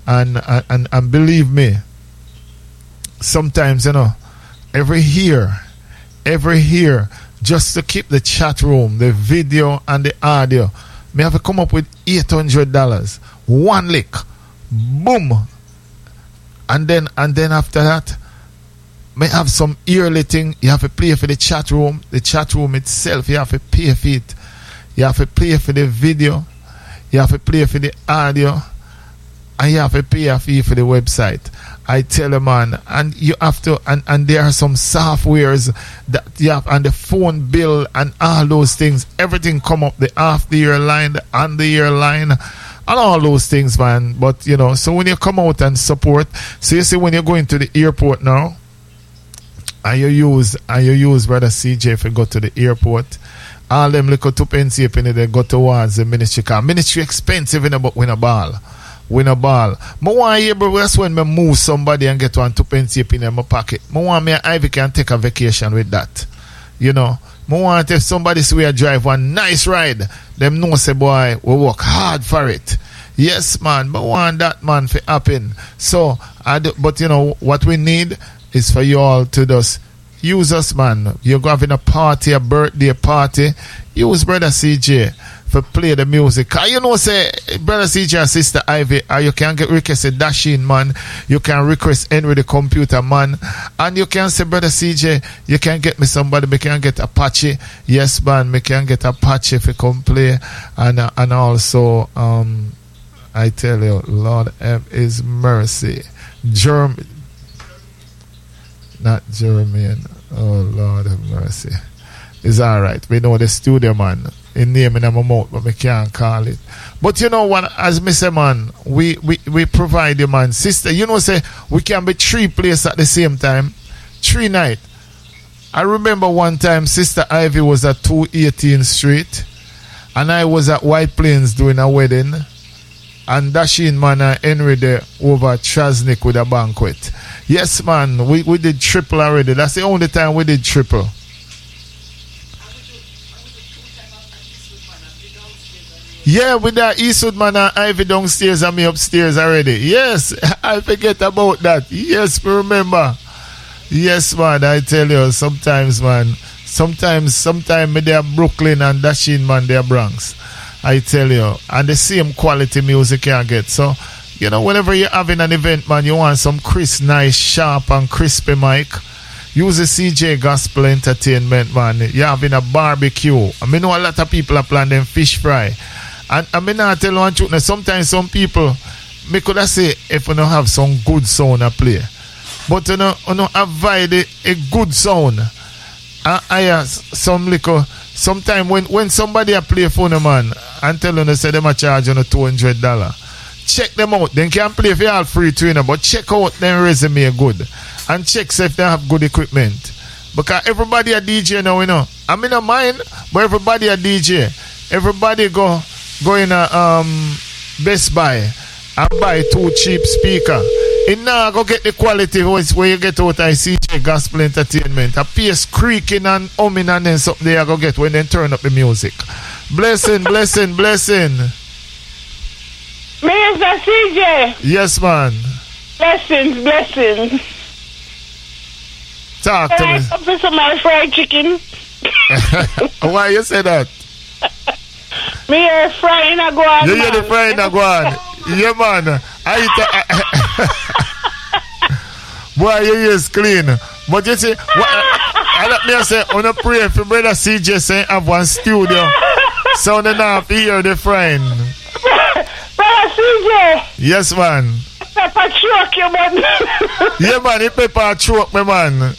And believe me, sometimes, every year, just to keep the chat room, the video and the audio, me have to come up with $800. One lick. Boom. And then after that, may have some yearly thing. You have to pay for the chat room. The chat room itself, you have to pay for it. You have to pay for the video. You have to pay for the audio. And you have to pay a fee for the website. I tell you, man, and you have to, and there are some softwares that you have, and the phone bill and all those things, everything come up, the half the year line, the on the year line, and all those things, man. But, so when you come out and support, so you see when you're going to the airport now, and you use Brother CJ if you go to the airport, all them little 2 pence penny they go towards the ministry, because ministry expensive, but win a ball. Win a ball. I want to able, that's when I move somebody and get 1 2 pence in my pocket. I want me and Ivy can take a vacation with that. I want if somebody say we drive one nice ride, them know say boy, we work hard for it. Yes, man, I want that, man, to happen. So, but what we need is for you all to just use us, man. You're having a party, a birthday party, use Brother CJ for play the music. Say Brother CJ and Sister Ivy, you can request a Dashin, man. You can request Henry the computer, man. And you can say, Brother CJ, you can get me somebody, me can get Apache. Yes, man, me can get Apache if you come play. And also, I tell you, Lord have his mercy. Not Jeremy. Oh, Lord have mercy. It's alright. We know the studio, man. In name in my mouth, but we can't call it. But you know what, as me say, man, we provide you, man. Sister, say we can be 3 places at the same time. 3 nights. I remember one time Sister Ivy was at 218th Street and I was at White Plains doing a wedding. And Dashin, man, and Henry there over at Trasnik with a banquet. Yes, man, we did triple already. That's the only time we did triple. Yeah, with that Eastwood man and Ivy downstairs and me upstairs already. Yes, I forget about that. Yes, remember. Yes, man, I tell you, sometimes, man. Sometimes me there Brooklyn and Dashin, man, there Bronx. I tell you. And the same quality music you get. So, whenever you're having an event, man, you want some crisp, nice, sharp and crispy mic. Use the CJ Gospel Entertainment, man. You're having a barbecue. I mean, know a lot of people are planning fish fry. And I mean, I tell you one truth, sometimes some people, me could have say, if you don't have some good sound to play. But you know, avoid a good sound. I have some little, sometimes when somebody a play for a man, and tell you, say them a charge on $200. Check them out. They can play for all free trainer, but check out their resume good. And check if they have good equipment. Because everybody a DJ now, I mean, not mine, but everybody a DJ. Everybody go in a Best Buy and buy 2 cheap speakers. And now go get the quality voice where you get out of CJ Gospel Entertainment. A piece creaking and humming and then something they go get when they turn up the music. Blessing. Mr. CJ. Yes, man. Blessings. Talk to me. For some my fried chicken. Why you say that? Me hear frying a guan. You hear the frying a guan? Yeah, man. Boy, your ears clean. But you see, I let me say, on a pray for Brother CJ say have one studio. So they not hear the frying. Brother CJ. Yes, man. Pepper choke you, man. Yeah, man, the pepper choke me, man.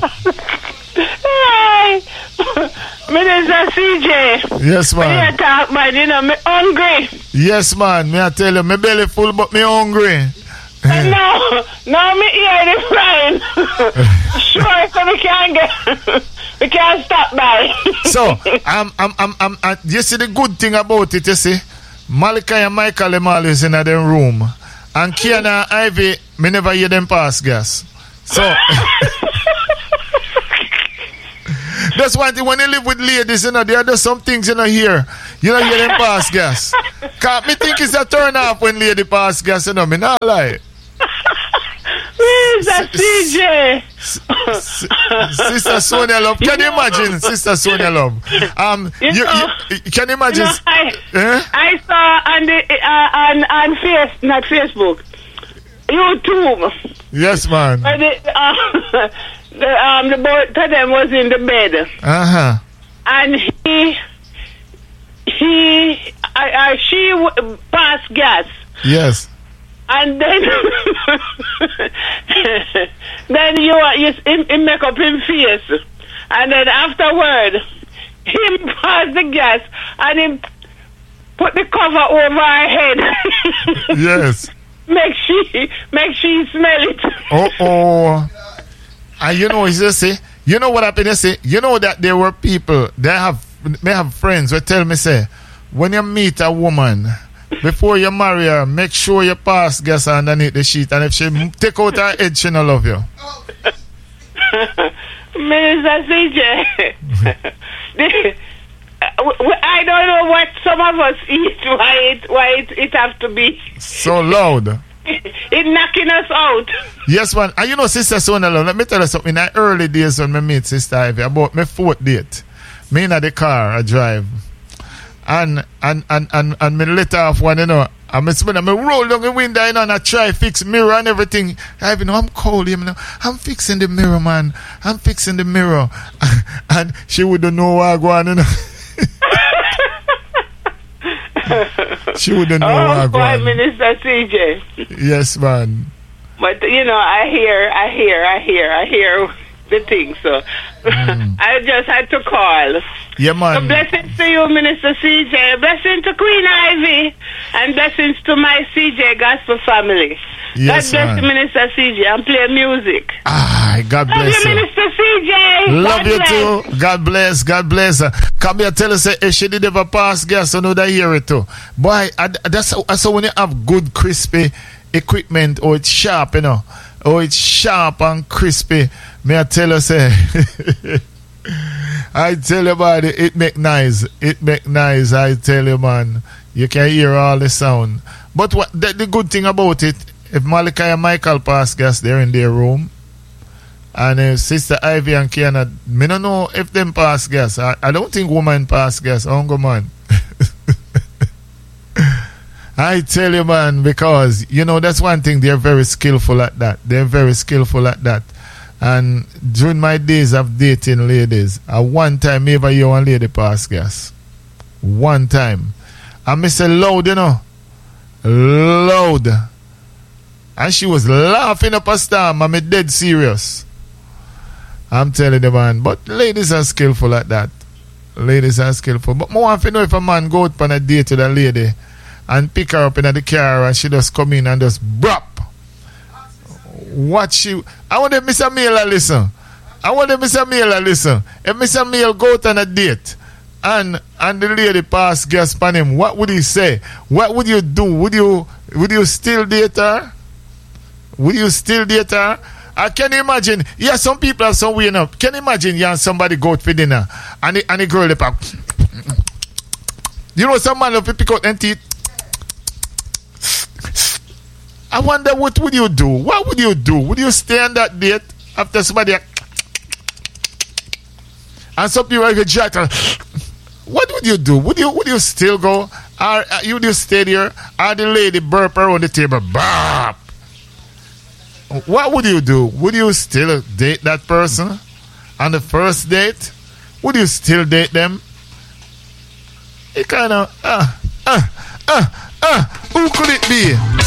Hey, Minister CJ. Yes, man. When you talk, man, me hungry. Yes, man. Me I tell you, my belly full, but me hungry. No, me hear the frying. Sure, so we can't stop by. So, you see the good thing about it, you see? Malachi and Michael Emal is in their room. And Kiana and Ivy, me never hear them pass gas. So That's one thing when you live with ladies, you know, there are just some things you know here. You know, hear them pass gas. Cause me think it's a turn off when lady pass gas, you know, me not lie. Where's that CJ? Sister Sonia Love, can you imagine, Sister Sonia Love? You can you imagine? I saw on the not Facebook, YouTube. Yes, man. The both of them was in the bed. And she passed gas. Yes. And then you make up him face. And then afterward, him pass the gas and him put the cover over her head. Yes. Make she smell it. Oh. And you know, you know what happened? You say, you know that there were people that may have friends who tell me, say, when you meet a woman, before you marry her, make sure you pass gas underneath the sheet. And if she take out her head, she don't love you. Minister CJ, I don't know what some of us eat, why it have to be so loud. It knocking us out. Yes, man. And you know, Sister Sonia, let me tell you something. In the early days when I meet Sister Ivy, about my 4th date, me in the car, I drive. And me let off one, you know. And me roll down the window, you know, and I try fix mirror and everything. I know I'm cold, you know. I'm fixing the mirror, man. I'm fixing the mirror. And she wouldn't know what I'm going, you know. She wouldn't know what I'm going. Prime Minister CJ. Yes, man. But you know, I hear the thing, so I just had to call. Yeah, man. So blessings to you, Minister CJ. Blessings to Queen Ivy, and blessings to my CJ Gospel family. Yes, God bless you, Minister CJ, and play music. God bless you. Love you, Minister CJ. Love you too. God bless. God bless. Come here, tell us if she did ever pass gas, I know that hear it too. Boy, that's how when you have good, crispy equipment, or it's sharp, you know, or it's sharp and crispy, may I tell you, say, I tell you about it, it make nice. It make nice, I tell you, man. You can hear all the sound. But what the good thing about it, if Malachi and Michael pass gas, they're in their room. And if Sister Ivy and Kiana, me don't know if them pass gas. I don't think woman pass gas. Ongo man. I tell you, man, because, you know, that's one thing. They're very skillful at that. They're very skillful at that. And during my days of dating ladies, at one time, maybe you one lady pass gas. One time. And me say loud, you know. Loud. And she was laughing up a storm. I'm dead serious. I'm telling you, man. But ladies are skillful at that. Ladies are skillful. But more want to know if a man go out on a date with a lady and pick her up in the car and she just come in and just brap. What she... I want to Mr. Miller listen. If Mr. Miller go out on a date and the lady pass gas on him, what would he say? What would you do? Would you still date her? Would you still date her? Can you imagine? Yeah, some people have some way enough. Can you imagine you and somebody go out for dinner and the girl they pack. You know some man if you pick out and teeth. I wonder what would you do? What would you do? Would you stay on that date after somebody and some people like a what would you do? Would you still go? Or would you stay there? Or the lady burp around the table? Bop. What would you do? Would you still date that person on the first date? Would you still date them? It kind of who could it be?